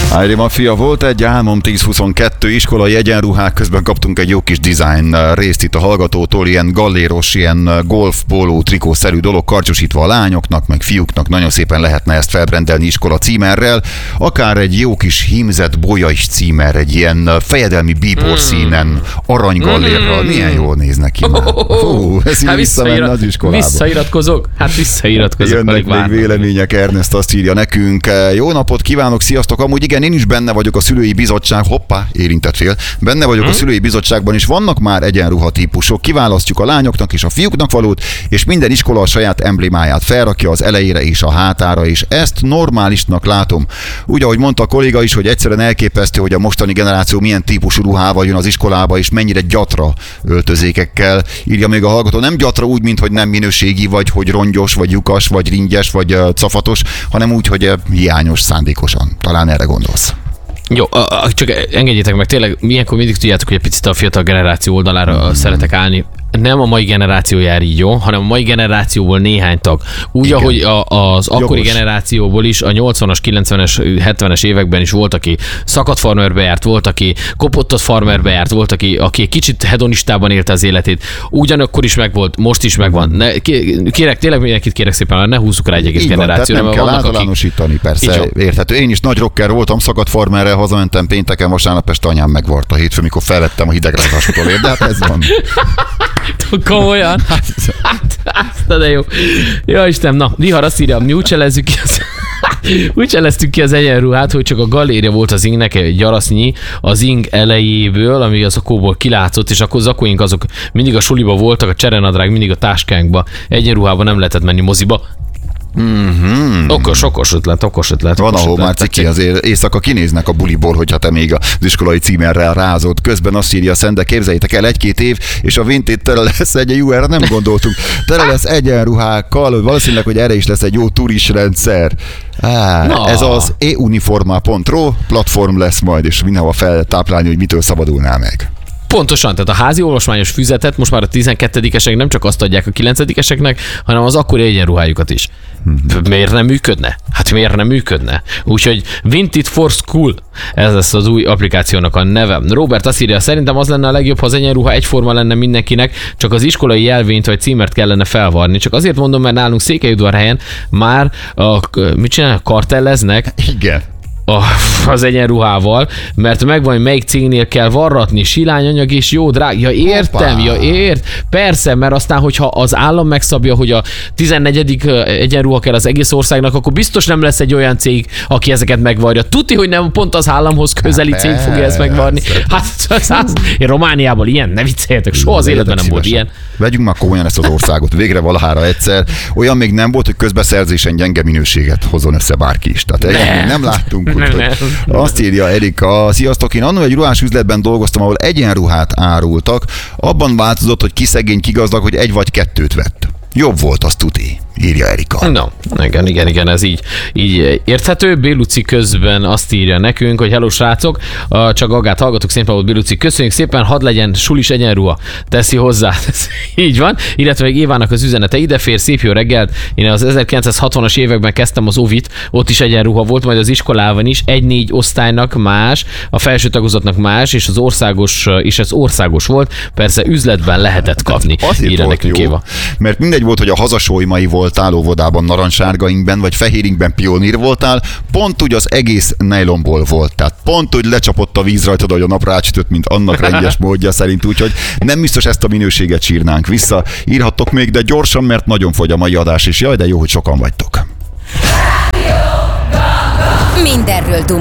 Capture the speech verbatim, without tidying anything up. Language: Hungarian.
Ájri Mafia, volt egy álmom tíz huszonkettő iskolai egyenruhák, közben kaptunk egy jó kis design részt itt a hallgatótól, ilyen galléros, ilyen golf póló trikószerű dolog, karcsosítva a lányoknak, meg fiúknak, nagyon szépen lehetne ezt felrendelni iskola címerrel, akár egy jó kis hímzett bolyais címer, egy ilyen fejedelmi bíbor színen, aranygallérral, milyen jól néznek ki már. Hú, ez hát visszamenne az iskolába. Visszairatkozok? Hát visszairatkozok. Jönnek még vélemények, Ernest azt írja nekünk. Jó napot kívánok, sziasztok! Amúgy igen, én is benne vagyok a szülői bizottság, hoppá, érintett fél. Benne vagyok hmm. a szülői bizottságban is, vannak már egyenruha típusok, kiválasztjuk a lányoknak és a fiúknak valót, és minden iskola a saját emblémáját felrakja az elejére és a hátára, és ezt normálisnak látom. Úgy, ahogy mondta a kolléga is, hogy egyszerűen elképesztő, hogy a mostani generáció milyen típusú ruhával jön az iskolába, és mennyire gyatra öltözékekkel. Írja még a hallgató, nem gyatra úgy, mint hogy nem minőségi, vagy hogy rongyos, vagy lyukas, vagy ringyes, vagy uh, cafatos, hanem úgy, hogy uh, hiányos szándékosan. Talán erre gondolsz. Jó, csak engedjétek meg, tényleg ilyenkor mindig tudjátok, hogy egy picit a fiatal generáció oldalára mm. szeretek állni. Nem a mai generáció jár így, jó, hanem a mai generációból néhány tag. Úgy, igen. ahogy a, az akkori Jogos. generációból is a nyolcvanas, kilencvenes, hetvenes években is volt, aki szakadt farmerbe járt, volt, aki kopottott farmerbe járt, volt, aki, aki egy kicsit hedonistában élte az életét. Ugyanakkor is megvolt, most is megvan. Ne, kérek, tényleg mindenkit kérek szépen, ne húzzuk rá egy egész generációra. Nem kell általánosítani, akik... persze, érthető. Én is nagy rocker voltam, szakadt farmerrel, hazamentem pénteken, vasárnap este anyám megvart a hétfő, mikor felvettem a hidegrázásotól, de hát ez van. Komolyan? Hát, hát, de jó. Ja, Isten, na, Vihar azt írja, mi úgy cselezzük ki az... Úgy cseleztük ki az egyenruhát, hogy csak a galéria volt az ingnek, egy gyarasznyi az ing elejéből, ami az akóból kilátszott, és akkor az akóink azok mindig a suliba voltak, a cserenadrág mindig a táskánkba. Egyenruhában nem lehetett menni moziba. Mm-hmm. Okos, okos ötlet, okos ötlet. Van, okos ahol ötlet, már ciki, azért éjszaka kinéznek a buliból, hogyha te még az iskolai címerrel rázod. Közben azt írja a Szende, képzeljétek el, egy-két év, és a Vinted tele lesz egy, jó, erre nem gondoltunk. Tele lesz egyenruhákkal, valószínűleg, hogy erre is lesz egy jó turisrendszer. Á, no. Ez az e uniforma pont ro platform lesz majd, és mindenhova feltáplálni, hogy mitől szabadulnál meg. Pontosan, tehát a házi olvasmányos füzetet most már a tizenkettedikesek nem csak azt adják a kilencedikeseknek, hanem az akkori egyenruhájukat is. Hmm. Miért nem működne? Hát miért nem működne? Úgyhogy Vinted for School, ez lesz az új applikációnak a neve. Robert azt írja, szerintem az lenne a legjobb, ha az egyenruha egyforma lenne mindenkinek, csak az iskolai jelvényt vagy címert kellene felvarni. Csak azért mondom, mert nálunk Székelyudvarhelyen már a, mit csinálnak, kartelleznek. Igen. Az egyenruhával, mert megvan, hogy melyik cégnél kell varratni, silányanyag és jó drága. Ja, értem, Hoppá. ja, ért. Persze, mert aztán, hogyha az állam megszabja, hogy a tizennegyedik egyenruha kell az egész országnak, akkor biztos nem lesz egy olyan cég, aki ezeket megvarja. Tuti, hogy nem pont az államhoz közeli cég fogja ezt megvarni. Hát, az, én Romániából ilyen, ne vicceljetek, soha az életben nem volt ilyen. Vegyünk már komolyan ezt az országot, végre valahára egyszer. Olyan még nem volt, hogy közbeszerzésen gyenge minőséget hozzon össze bárki is. Tehát nem, nem láttunk. Nem, nem. Azt írja Erika, sziasztok, én annól egy ruhás üzletben dolgoztam, ahol egyenruhát árultak, abban változott, hogy ki szegény, ki gazdag, hogy egy vagy kettőt vett. Jobb volt, az tuti, írja Erika. No, igen, igen, igen, ez így, így érthető. Béluci közben azt írja nekünk, hogy hello srácok, csak Agát hallgatok, szépen volt Béluci, köszönjük szépen, hadd legyen sulis egyenruha, teszi hozzá. Így van, illetve még Évának az üzenete, idefér, szép jó reggelt, én az ezerkilencszázhatvanas években kezdtem az ovit, ott is egyenruha volt, majd az iskolában is, egy-négy osztálynak más, a felső tagozatnak más, és az országos, és ez országos volt, persze üzletben lehetett kapni, írja nekünk jó, Éva. Mert mindegy volt, hogy a hazasólymai voltál óvodában narancssárgainkben, vagy fehéringben pionír voltál, pont úgy az egész nejlomból volt. Tehát pont úgy lecsapott a víz rajtad, hogy a nap rácsütött, mint annak rendes módja szerint, úgyhogy nem biztos ezt a minőséget sírnánk vissza. Írhattok még, de gyorsan, mert nagyon fogy a mai adás, és jaj, de jó, hogy sokan vagytok. Mindenről